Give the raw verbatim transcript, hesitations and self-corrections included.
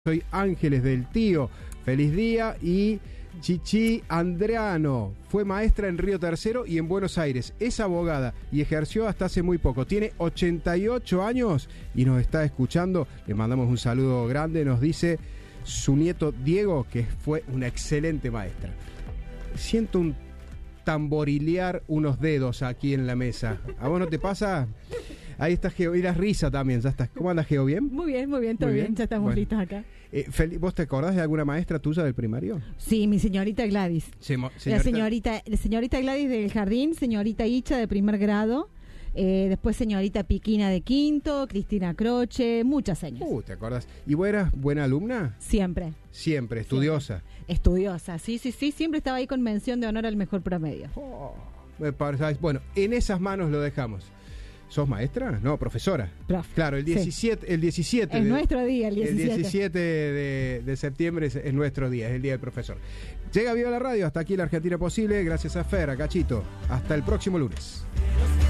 Soy Ángeles del Tío, feliz día. Y Chichi Andreano fue maestra en Río Tercero y en Buenos Aires, es abogada y ejerció hasta hace muy poco, tiene ochenta y ocho años y nos está escuchando, le mandamos un saludo grande, nos dice su nieto Diego que fue una excelente maestra. Siento un tamborilear unos dedos aquí en la mesa, ¿a vos no te pasa? Ahí está Geo, y la risa también, ya está. ¿Cómo andas, Geo? ¿Bien? Muy bien, muy bien, todo muy bien. bien, ya estamos bueno. listos acá. Eh, Fel- ¿Vos te acordás de alguna maestra tuya del primario? Sí, mi señorita Gladys. Sí, mo- señorita... La señorita, la señorita Gladys del jardín, señorita Icha de primer grado, eh, después señorita Piquina de quinto, Cristina Croce, muchas señas. Uh, ¿te acordás? ¿Y vos eras buena alumna? Siempre. Siempre, estudiosa. Siempre. Estudiosa, sí, sí, sí, siempre estaba ahí con mención de honor al mejor promedio. Oh, bueno, en esas manos lo dejamos. ¿Sos maestra? No, profesora. Prof. Claro, el diecisiete. Sí. El diecisiete es de, nuestro día, el diecisiete. El diecisiete de, de septiembre es, es nuestro día, es el día del profesor. Llega Viva la Radio, hasta aquí la Argentina Posible, gracias a Fer, a Cachito. Hasta el próximo lunes.